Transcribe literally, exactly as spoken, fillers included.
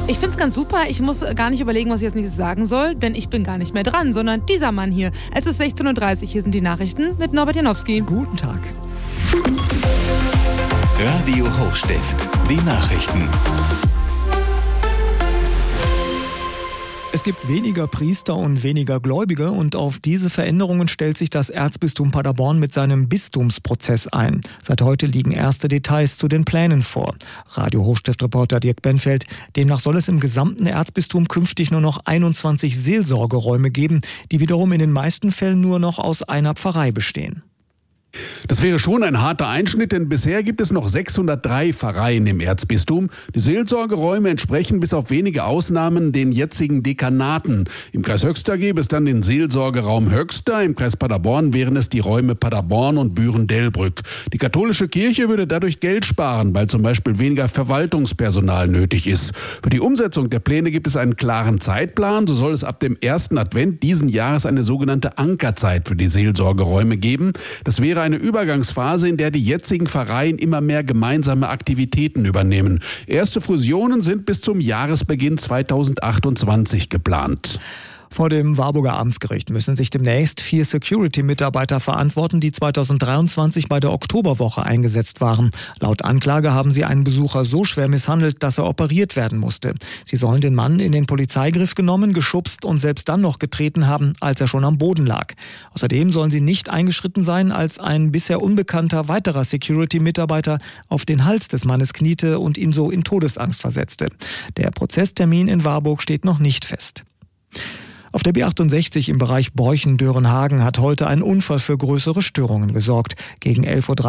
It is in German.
Ich finde es ganz super. Ich muss gar nicht überlegen, was ich jetzt nächstes sagen soll, denn ich bin gar nicht mehr dran, sondern dieser Mann hier. Es ist sechzehn Uhr dreißig, hier sind die Nachrichten mit Norbert Janowski. Guten Tag. Radio Hochstift, die Nachrichten. Es gibt weniger Priester und weniger Gläubige und auf diese Veränderungen stellt sich das Erzbistum Paderborn mit seinem Bistumsprozess ein. Seit heute liegen erste Details zu den Plänen vor. Radio Hochstift-Reporter Dirk Benfeld. Demnach soll es im gesamten Erzbistum künftig nur noch einundzwanzig Seelsorgeräume geben, die wiederum in den meisten Fällen nur noch aus einer Pfarrei bestehen. Das wäre schon ein harter Einschnitt, denn bisher gibt es noch sechshundertdrei Pfarreien im Erzbistum. Die Seelsorgeräume entsprechen bis auf wenige Ausnahmen den jetzigen Dekanaten. Im Kreis Höxter gäbe es dann den Seelsorgeraum Höxter, im Kreis Paderborn wären es die Räume Paderborn und Büren-Delbrück. Die katholische Kirche würde dadurch Geld sparen, weil zum Beispiel weniger Verwaltungspersonal nötig ist. Für die Umsetzung der Pläne gibt es einen klaren Zeitplan. So soll es ab dem ersten Advent diesen Jahres eine sogenannte Ankerzeit für die Seelsorgeräume geben. Das wäre eine Übergangsphase, in der die jetzigen Pfarreien immer mehr gemeinsame Aktivitäten übernehmen. Erste Fusionen sind bis zum Jahresbeginn zweitausendachtundzwanzig geplant. Vor dem Warburger Amtsgericht müssen sich demnächst vier Security-Mitarbeiter verantworten, die zweitausenddreiundzwanzig bei der Oktoberwoche eingesetzt waren. Laut Anklage haben sie einen Besucher so schwer misshandelt, dass er operiert werden musste. Sie sollen den Mann in den Polizeigriff genommen, geschubst und selbst dann noch getreten haben, als er schon am Boden lag. Außerdem sollen sie nicht eingeschritten sein, als ein bisher unbekannter weiterer Security-Mitarbeiter auf den Hals des Mannes kniete und ihn so in Todesangst versetzte. Der Prozesstermin in Warburg steht noch nicht fest. Auf der B achtundsechzig im Bereich Borchen-Dörenhagen hat heute ein Unfall für größere Störungen gesorgt. Gegen elf Uhr